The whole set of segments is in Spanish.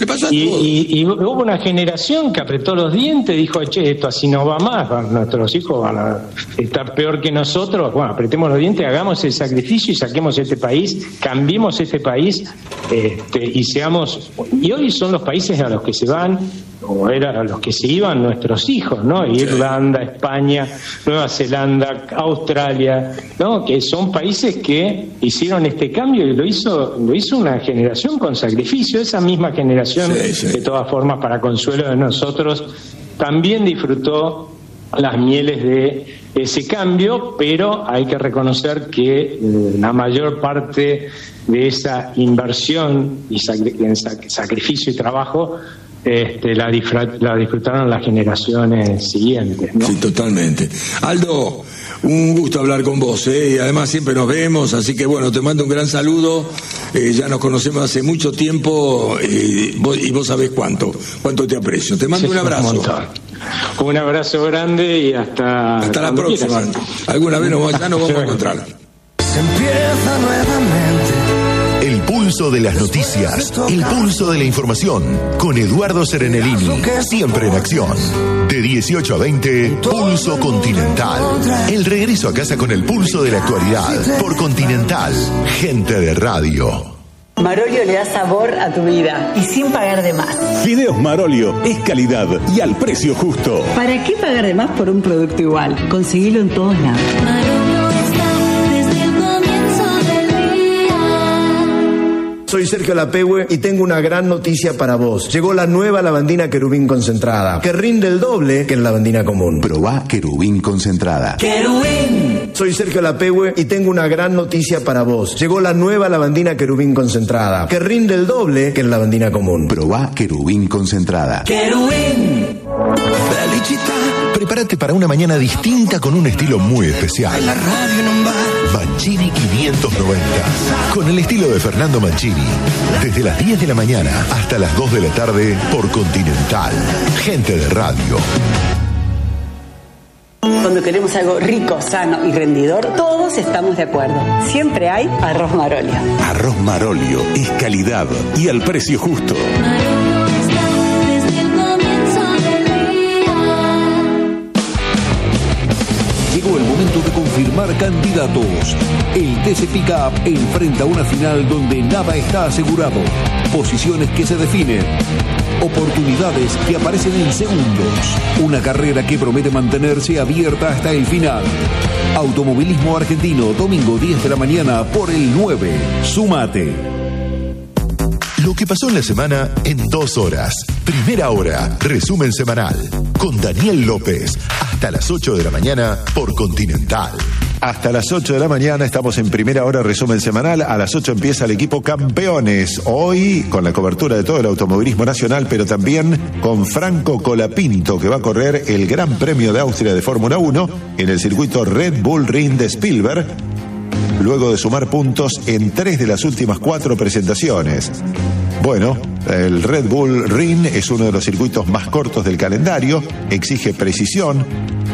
Le pasó a todos. Y hubo una generación que apretó los dientes, dijo, che, esto así no va más, nuestros hijos van a estar peor que nosotros, bueno, apretemos los dientes, hagamos el sacrificio y saquemos este país, cambiemos este país, y seamos, y hoy son los países a los que se van, o eran a los que se iban nuestros hijos, ¿no? Irlanda, España, Nueva Zelanda, Australia, ¿no? Que son países que hicieron este cambio y lo hizo una generación con sacrificio. Esa misma generación, de todas formas, para consuelo de nosotros, también disfrutó las mieles de ese cambio, pero hay que reconocer que la mayor parte de esa inversión y sacrificio y trabajo la disfrutaron las generaciones siguientes, ¿no? Sí, totalmente. Aldo, un gusto hablar con vos, y además siempre nos vemos, así que bueno, te mando un gran saludo, ya nos conocemos hace mucho tiempo, y vos sabés cuánto te aprecio. Te mando un abrazo. Un abrazo grande y hasta la próxima. Alguna vez ya nos vamos a encontrar. Se empieza nuevamente. El pulso de las noticias, el pulso de la información, con Eduardo Serenellini, siempre en acción. De 18 a 20, Pulso Continental. El regreso a casa con el pulso de la actualidad, por Continental, gente de radio. Marolio le da sabor a tu vida y sin pagar de más. Fideos Marolio es calidad y al precio justo. ¿Para qué pagar de más por un producto igual? Conseguilo en todos lados. Marolio está desde el comienzo del día. Soy Sergio Lapehue y tengo una gran noticia para vos. Llegó la nueva lavandina Querubín concentrada, que rinde el doble que la lavandina común. Probá Querubín concentrada. ¡Querubín! Soy Sergio Lapehue y tengo una gran noticia para vos. Llegó la nueva lavandina Querubín concentrada, que rinde el doble que la lavandina común. Probá Querubín concentrada. ¡Querubín! Prepárate para una mañana distinta con un estilo muy especial. La radio en un bar. Mancini 590. Con el estilo de Fernando Mancini. Desde las 10 de la mañana hasta las 2 de la tarde por Continental. Gente de radio. Cuando queremos algo rico, sano y rendidor, todos estamos de acuerdo. Siempre hay arroz Marolio. Arroz Marolio es calidad y al precio justo. Marolio está desde el comienzo del día. Llegó el momento de confirmar candidatos. El TC Pickup enfrenta una final donde nada está asegurado. Posiciones que se definen. Oportunidades que aparecen en segundos. Una carrera que promete mantenerse abierta hasta el final. Automovilismo Argentino, domingo 10 de la mañana por el 9. Sumate. Lo que pasó en la semana en 2 horas. Primera hora, resumen semanal. Con Daniel López. Hasta las 8 de la mañana por Continental. Hasta las 8 de la mañana estamos en Primera Hora, resumen semanal. A las 8 empieza el equipo Campeones. Hoy con la cobertura de todo el automovilismo nacional, pero también con Franco Colapinto, que va a correr el Gran Premio de Austria de Fórmula 1 en el circuito Red Bull Ring de Spielberg, luego de sumar puntos en 3 de las últimas 4 presentaciones. Bueno, el Red Bull Ring es uno de los circuitos más cortos del calendario, exige precisión,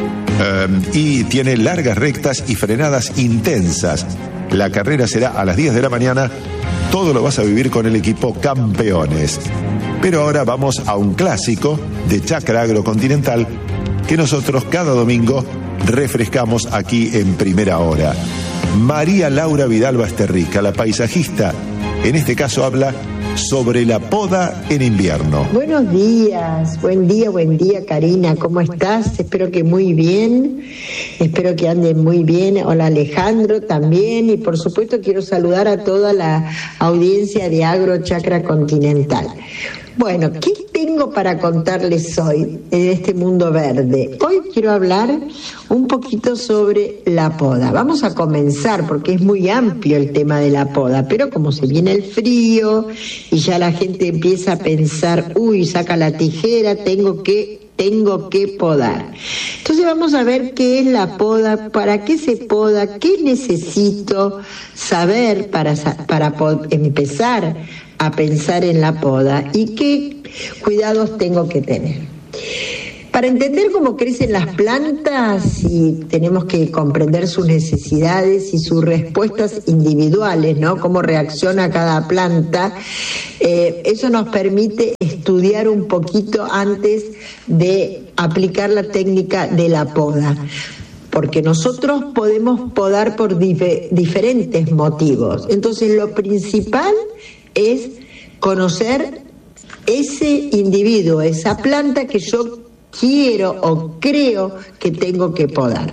y tiene largas rectas y frenadas intensas. La carrera será a las 10 de la mañana. Todo lo vas a vivir con el equipo Campeones. Pero ahora vamos a un clásico de Chacra Agrocontinental que nosotros cada domingo refrescamos aquí en Primera Hora. María Laura Vidal Basterrica, la paisajista, en este caso habla sobre la poda en invierno. Buenos días, buen día Karina, ¿cómo estás? Espero que muy bien, espero que anden muy bien. Hola Alejandro también, y por supuesto quiero saludar a toda la audiencia de Agro Chacra Continental. Bueno, ¿qué tengo para contarles hoy en este mundo verde? Hoy quiero hablar un poquito sobre la poda. Vamos a comenzar porque es muy amplio el tema de la poda, pero como se viene el frío y ya la gente empieza a pensar, uy, saca la tijera, tengo que podar. Entonces vamos a ver qué es la poda, para qué se poda, qué necesito saber para empezar a pensar en la poda y qué cuidados tengo que tener. Para entender cómo crecen las plantas, y tenemos que comprender sus necesidades y sus respuestas individuales, ¿no? Cómo reacciona cada planta. Eso nos permite estudiar un poquito antes de aplicar la técnica de la poda. Porque nosotros podemos podar por diferentes motivos. Entonces, lo principal es conocer ese individuo, esa planta que yo quiero o creo que tengo que podar.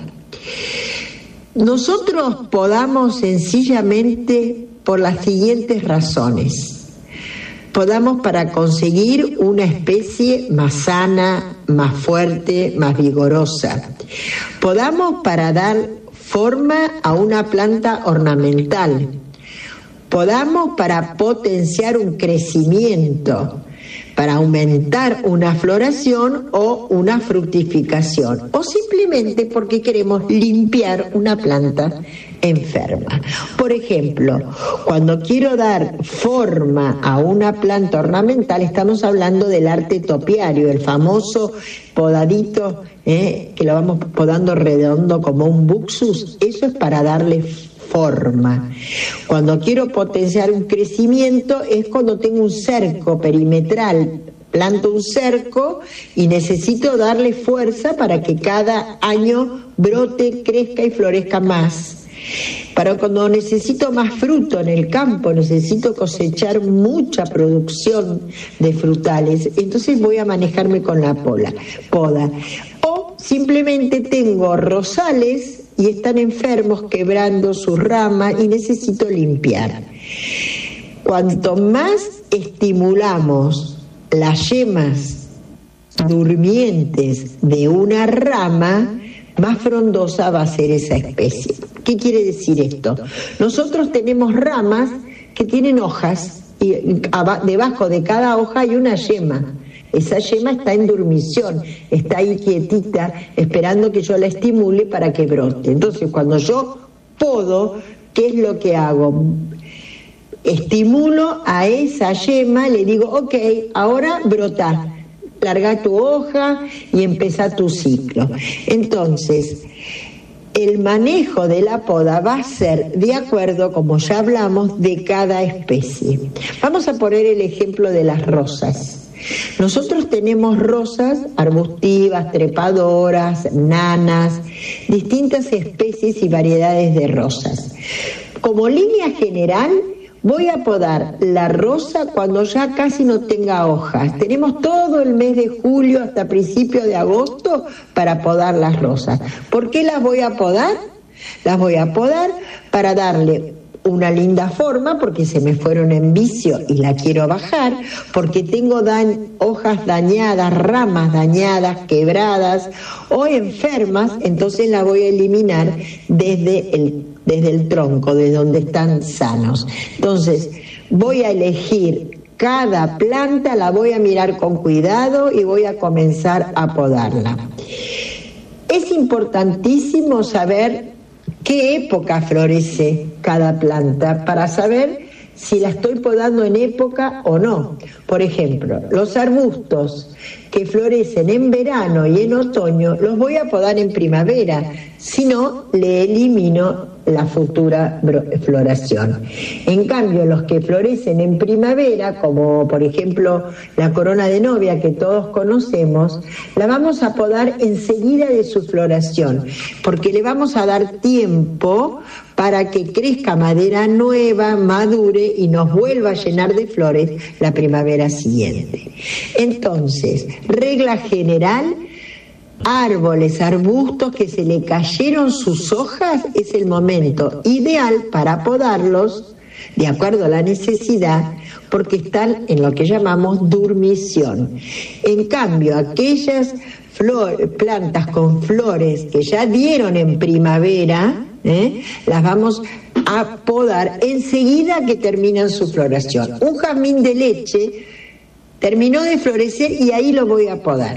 Nosotros podamos sencillamente por las siguientes razones. Podamos para conseguir una especie más sana, más fuerte, más vigorosa. Podamos para dar forma a una planta ornamental. Podamos para potenciar un crecimiento, para aumentar una floración o una fructificación, o simplemente porque queremos limpiar una planta enferma. Por ejemplo, cuando quiero dar forma a una planta ornamental, estamos hablando del arte topiario, el famoso podadito, que lo vamos podando redondo como un buxus. Eso es para darle forma. Cuando quiero potenciar un crecimiento es cuando tengo un cerco perimetral, planto un cerco y necesito darle fuerza para que cada año brote, crezca y florezca más. Para cuando necesito más fruto en el campo, necesito cosechar mucha producción de frutales, entonces voy a manejarme con la poda. O simplemente tengo rosales y están enfermos, quebrando sus ramas y necesito limpiar. Cuanto más estimulamos las yemas durmientes de una rama, más frondosa va a ser esa especie. ¿Qué quiere decir esto? Nosotros tenemos ramas que tienen hojas y debajo de cada hoja hay una yema. Esa yema está en dormición, está ahí quietita, esperando que yo la estimule para que brote. Entonces, cuando yo podo, ¿qué es lo que hago? Estimulo a esa yema, le digo, ok, ahora brota, larga tu hoja y empezá tu ciclo. Entonces, el manejo de la poda va a ser de acuerdo, como ya hablamos, de cada especie. Vamos a poner el ejemplo de las rosas. Nosotros tenemos rosas arbustivas, trepadoras, nanas, distintas especies y variedades de rosas. Como línea general, voy a podar la rosa cuando ya casi no tenga hojas. Tenemos todo el mes de julio hasta principios de agosto para podar las rosas. ¿Por qué las voy a podar? Las voy a podar para darle una linda forma, porque se me fueron en vicio y la quiero bajar, porque tengo hojas dañadas, ramas dañadas, quebradas o enfermas, entonces la voy a eliminar desde el tronco, de donde están sanos. Entonces, voy a elegir cada planta, la voy a mirar con cuidado y voy a comenzar a podarla. Es importantísimo saber qué época florece cada planta para saber si la estoy podando en época o no. Por ejemplo, los arbustos que florecen en verano y en otoño los voy a podar en primavera, si no le elimino la futura floración. En cambio, los que florecen en primavera, como por ejemplo la corona de novia que todos conocemos, la vamos a podar enseguida de su floración, porque le vamos a dar tiempo para que crezca madera nueva, madure y nos vuelva a llenar de flores la primavera siguiente. Entonces, regla general: árboles, arbustos que se le cayeron sus hojas, es el momento ideal para podarlos de acuerdo a la necesidad, porque están en lo que llamamos dormición. En cambio, aquellas plantas con flores que ya dieron en primavera, las vamos a podar enseguida que terminan su floración. Un jazmín de leche terminó de florecer y ahí lo voy a podar.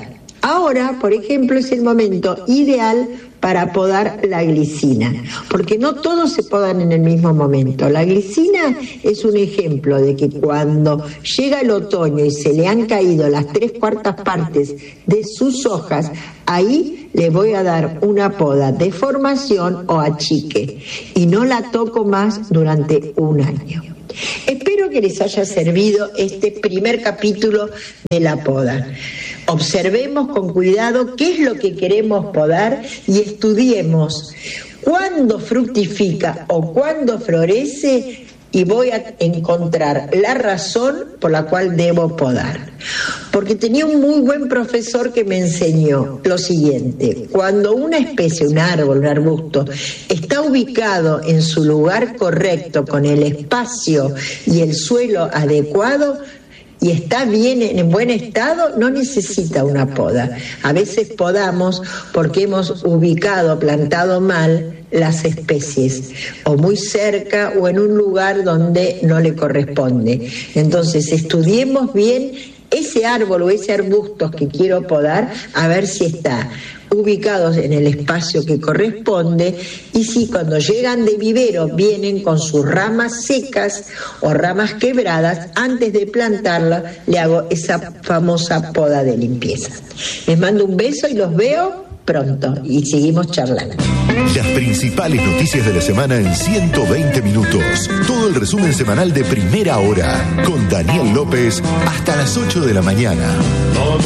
Ahora, por ejemplo, es el momento ideal para podar la glicina, porque no todos se podan en el mismo momento. La glicina es un ejemplo de que cuando llega el otoño y se le han caído las 3/4 partes de sus hojas, ahí le voy a dar una poda de formación o achique y no la toco más durante un año. Espero que les haya servido este primer capítulo de la poda. Observemos con cuidado qué es lo que queremos podar y estudiemos cuándo fructifica o cuándo florece y voy a encontrar la razón por la cual debo podar. Porque tenía un muy buen profesor que me enseñó lo siguiente: cuando una especie, un árbol, un arbusto, está ubicado en su lugar correcto, con el espacio y el suelo adecuado, y está bien, en buen estado, no necesita una poda. A veces podamos porque hemos ubicado, plantado mal las especies, o muy cerca o en un lugar donde no le corresponde. Entonces, estudiemos bien ese árbol o ese arbusto que quiero podar, a ver si está ubicados en el espacio que corresponde, y si cuando llegan de vivero vienen con sus ramas secas o ramas quebradas, antes de plantarla le hago esa famosa poda de limpieza. Les mando un beso y los veo pronto y seguimos charlando. Las principales noticias de la semana en 120 minutos. Todo el resumen semanal de Primera Hora con Daniel López hasta las 8 de la mañana.